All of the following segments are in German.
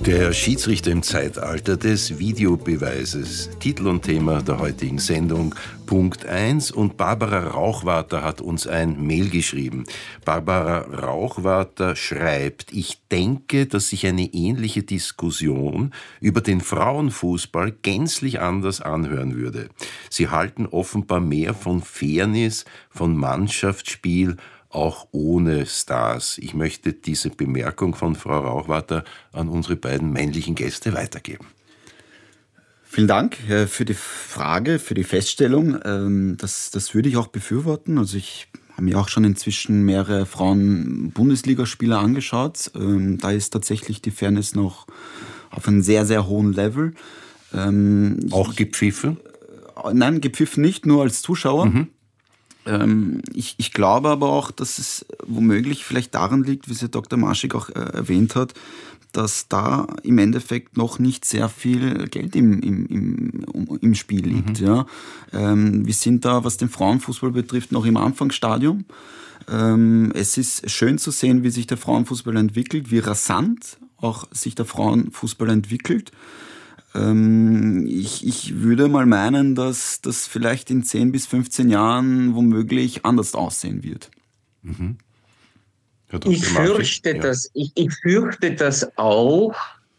Der Schiedsrichter im Zeitalter des Videobeweises. Titel und Thema der heutigen Sendung. Punkt 1. Und Barbara Rauchwarter hat uns ein Mail geschrieben. Barbara Rauchwarter schreibt: Ich denke, dass sich eine ähnliche Diskussion über den Frauenfußball gänzlich anders anhören würde. Sie halten offenbar mehr von Fairness, von Mannschaftsspiel, auch ohne Stars. Ich möchte diese Bemerkung von Frau Rauchwarter an unsere beiden männlichen Gäste weitergeben. Vielen Dank für die Frage, für die Feststellung. Das würde ich auch befürworten. Also ich habe mir auch schon inzwischen mehrere Frauen-Bundesligaspieler angeschaut. Da ist tatsächlich die Fairness noch auf einem sehr, sehr hohen Level. Auch gepfiffen? Nein, gepfiffen nicht, nur als Zuschauer. Ich glaube aber auch, dass es womöglich vielleicht daran liegt, wie es Dr. Marschig auch erwähnt hat, dass da im Endeffekt noch nicht sehr viel Geld im Spiel liegt. Ja. Wir sind da, was den Frauenfußball betrifft, noch im Anfangsstadium. Es ist schön zu sehen, wie sich der Frauenfußball entwickelt, wie rasant auch sich der Frauenfußball entwickelt. Ich würde mal meinen, dass das vielleicht in 10 bis 15 Jahren womöglich anders aussehen wird. Mhm. Ich fürchte das. Ich fürchte das auch.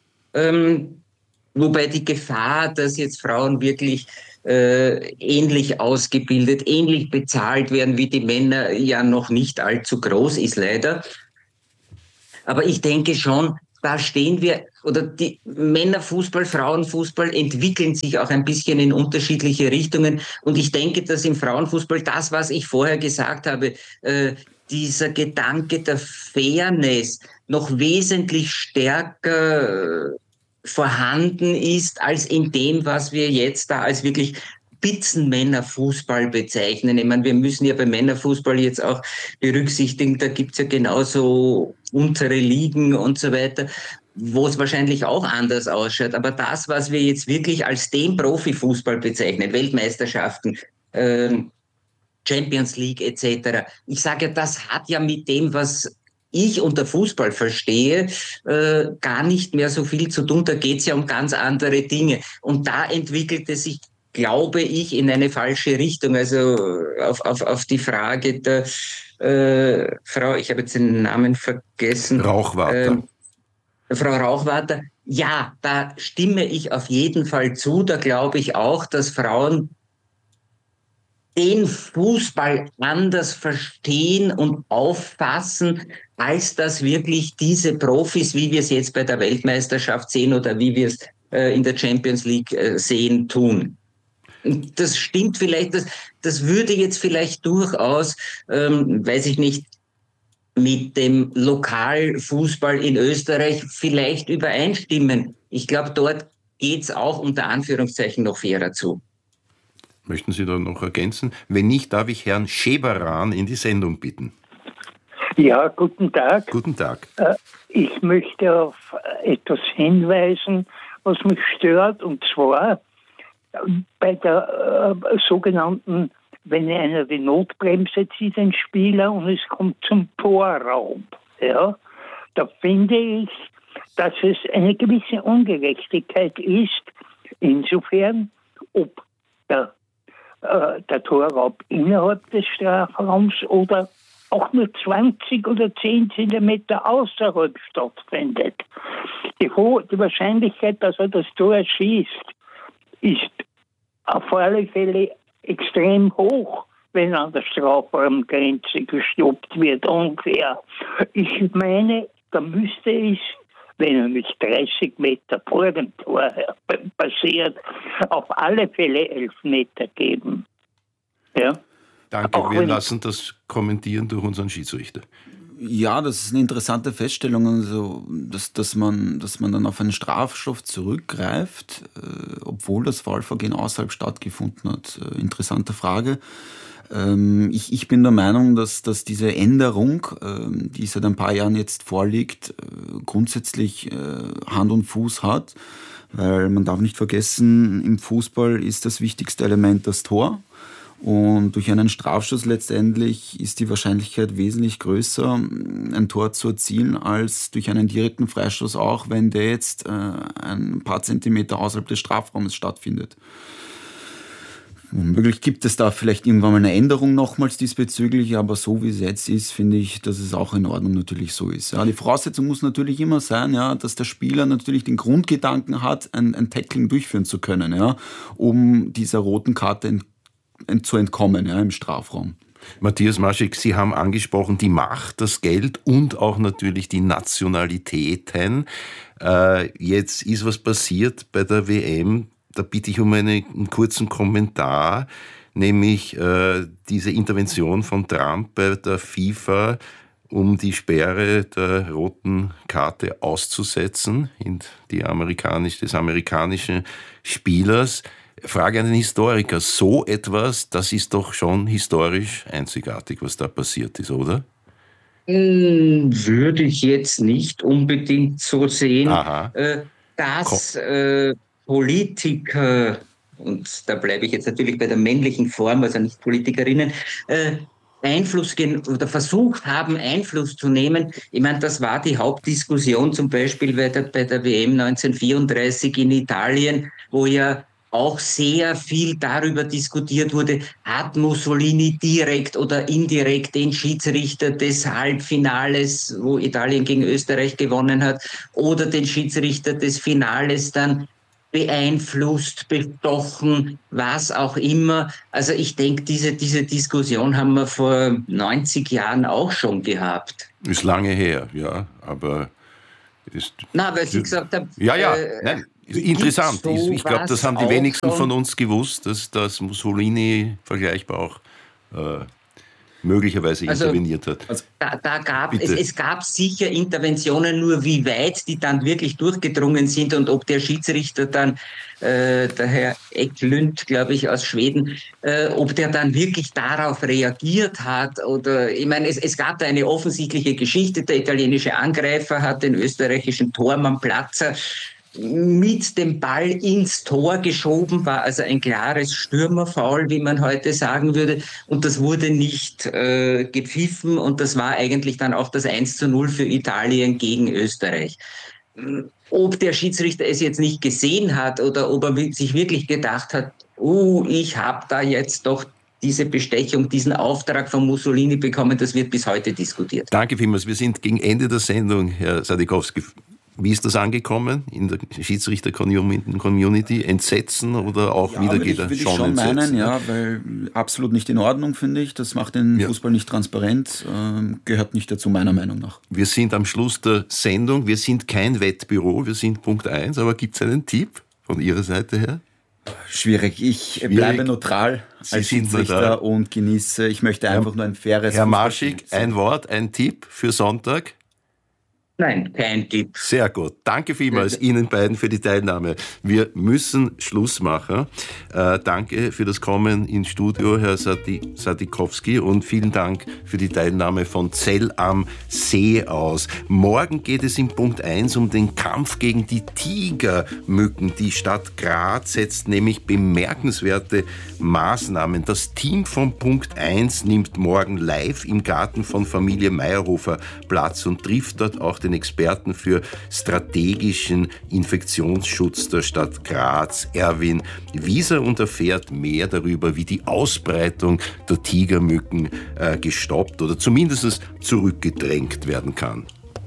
Wobei die Gefahr, dass jetzt Frauen wirklich ähnlich ausgebildet, ähnlich bezahlt werden wie die Männer, ja noch nicht allzu groß ist, leider. Aber ich denke schon, da stehen wir, oder die Männerfußball, Frauenfußball entwickeln sich auch ein bisschen in unterschiedliche Richtungen. Und ich denke, dass im Frauenfußball das, was ich vorher gesagt habe, dieser Gedanke der Fairness noch wesentlich stärker vorhanden ist, als in dem, was wir jetzt da als wirklich Spitzenmännerfußball bezeichnen. Ich meine, wir müssen ja beim Männerfußball jetzt auch berücksichtigen, da gibt's ja genauso untere Ligen und so weiter, wo es wahrscheinlich auch anders ausschaut. Aber das, was wir jetzt wirklich als den Profifußball bezeichnen, Weltmeisterschaften, Champions League etc., ich sage ja, das hat ja mit dem, was ich unter Fußball verstehe, gar nicht mehr so viel zu tun. Da geht's ja um ganz andere Dinge. Und da entwickelte sich, glaube ich, in eine falsche Richtung. Also auf die Frage der Frau, ich habe jetzt den Namen vergessen. Rauchwarter. Frau Rauchwarter, ja, da stimme ich auf jeden Fall zu. Da glaube ich auch, dass Frauen den Fußball anders verstehen und auffassen, als das wirklich diese Profis, wie wir es jetzt bei der Weltmeisterschaft sehen oder wie wir es in der Champions League sehen, tun. Das stimmt vielleicht, das würde jetzt vielleicht durchaus, weiß ich nicht, mit dem Lokalfußball in Österreich vielleicht übereinstimmen. Ich glaube, dort geht's auch unter Anführungszeichen noch fairer zu. Möchten Sie da noch ergänzen? Wenn nicht, darf ich Herrn Scheberan in die Sendung bitten. Ja, guten Tag. Guten Tag. Ich möchte auf etwas hinweisen, was mich stört, und zwar bei der sogenannten, wenn einer die Notbremse zieht, ein Spieler, und es kommt zum Torraub. Ja, da finde ich, dass es eine gewisse Ungerechtigkeit ist, insofern, ob der Torraub innerhalb des Strafraums oder auch nur 20 oder 10 Zentimeter außerhalb stattfindet. Die Wahrscheinlichkeit, dass er das Tor schießt, ist auf alle Fälle extrem hoch, wenn an der Strafraumgrenze gestoppt wird, ungefähr. Ich meine, da müsste es, wenn er nicht 30 Meter vor dem Tor passiert, auf alle Fälle 11 Meter geben. Ja? Danke, wir lassen das kommentieren durch unseren Schiedsrichter. Ja, das ist eine interessante Feststellung, also, dass man dann auf einen Strafstoff zurückgreift, obwohl das Foulvergehen außerhalb stattgefunden hat. Interessante Frage. Ich bin der Meinung, dass diese Änderung, die seit ein paar Jahren jetzt vorliegt, grundsätzlich Hand und Fuß hat, weil man darf nicht vergessen, im Fußball ist das wichtigste Element das Tor. Und durch einen Strafschuss letztendlich ist die Wahrscheinlichkeit wesentlich größer, ein Tor zu erzielen, als durch einen direkten Freistoß, auch wenn der jetzt ein paar Zentimeter außerhalb des Strafraumes stattfindet. Womöglich gibt es da vielleicht irgendwann mal eine Änderung nochmals diesbezüglich, aber so wie es jetzt ist, finde ich, dass es auch in Ordnung natürlich so ist. Ja, die Voraussetzung muss natürlich immer sein, ja, dass der Spieler natürlich den Grundgedanken hat, ein Tackling durchführen zu können, ja, um dieser roten Karte zu entkommen, ja, im Strafraum. Matthias Maschik, Sie haben angesprochen, die Macht, das Geld und auch natürlich die Nationalitäten. Jetzt ist was passiert bei der WM. Da bitte ich um einen kurzen Kommentar, nämlich diese Intervention von Trump bei der FIFA, um die Sperre der roten Karte auszusetzen des amerikanischen Spielers. Frage an den Historiker, so etwas, das ist doch schon historisch einzigartig, was da passiert ist, oder? Würde ich jetzt nicht unbedingt so sehen, dass Politiker, und da bleibe ich jetzt natürlich bei der männlichen Form, also nicht Politikerinnen, Einfluss oder versucht haben, Einfluss zu nehmen. Ich meine, das war die Hauptdiskussion zum Beispiel bei der WM 1934 in Italien, wo ja auch sehr viel darüber diskutiert wurde, hat Mussolini direkt oder indirekt den Schiedsrichter des Halbfinales, wo Italien gegen Österreich gewonnen hat, oder den Schiedsrichter des Finales dann beeinflusst, bestochen, was auch immer. Also ich denke, diese Diskussion haben wir vor 90 Jahren auch schon gehabt. Ist lange her, ja, aber... weil Sie gesagt haben... Nein, interessant. Ich glaube, das haben die wenigsten von uns gewusst, dass Mussolini vergleichbar auch möglicherweise interveniert hat. Es gab sicher Interventionen, nur wie weit die dann wirklich durchgedrungen sind und ob der Schiedsrichter dann, der Herr Eklund, glaube ich, aus Schweden, ob der dann wirklich darauf reagiert hat. Oder ich meine, es gab da eine offensichtliche Geschichte. Der italienische Angreifer hat den österreichischen Tormann Platzer mit dem Ball ins Tor geschoben, war also ein klares Stürmerfoul, wie man heute sagen würde. Und das wurde nicht gepfiffen und das war eigentlich dann auch das 1:0 für Italien gegen Österreich. Ob der Schiedsrichter es jetzt nicht gesehen hat oder ob er sich wirklich gedacht hat, ich habe da jetzt doch diese Bestechung, diesen Auftrag von Mussolini bekommen, das wird bis heute diskutiert. Danke vielmals. Wir sind gegen Ende der Sendung, Herr Sadikowski. Wie ist das angekommen in der Schiedsrichter-Community? Entsetzen oder auch wieder geht er schon entsetzen? Meinen, ja, weil absolut nicht in Ordnung, finde ich. Das macht den Fußball nicht transparent, gehört nicht dazu, meiner Meinung nach. Wir sind am Schluss der Sendung. Wir sind kein Wettbüro, wir sind Punkt 1. Aber gibt es einen Tipp von Ihrer Seite her? Schwierig. Ich bleibe neutral als Schiedsrichter und genieße. Ich möchte einfach nur ein faires Herr Maschik, ein Wort, ein Tipp für Sonntag? Nein, kein Tipp. Sehr gut. Danke vielmals Ihnen beiden für die Teilnahme. Wir müssen Schluss machen. Danke für das Kommen ins Studio, Herr Sadikowski, und vielen Dank für die Teilnahme von Zell am See aus. Morgen geht es in Punkt 1 um den Kampf gegen die Tigermücken. Die Stadt Graz setzt nämlich bemerkenswerte Maßnahmen. Das Team von Punkt 1 nimmt morgen live im Garten von Familie Meyerhofer Platz und trifft dort auch den Experten für strategischen Infektionsschutz der Stadt Graz, Erwin Wieser, und erfährt mehr darüber, wie die Ausbreitung der Tigermücken gestoppt oder zumindest zurückgedrängt werden kann.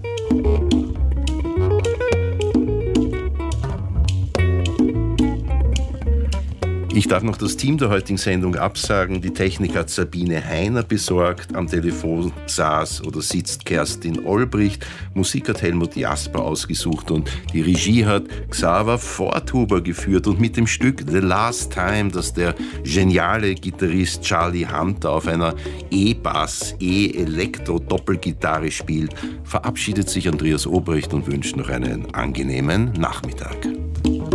Ich darf noch das Team der heutigen Sendung absagen. Die Technik hat Sabine Heiner besorgt. Am Telefon saß oder sitzt Kerstin Olbricht. Musik hat Helmut Jasper ausgesucht und die Regie hat Xaver Forthuber geführt. Und mit dem Stück The Last Time, das der geniale Gitarrist Charlie Hunter auf einer E-Bass, E-Elektro-Doppelgitarre spielt, verabschiedet sich Andreas Obrecht und wünscht noch einen angenehmen Nachmittag.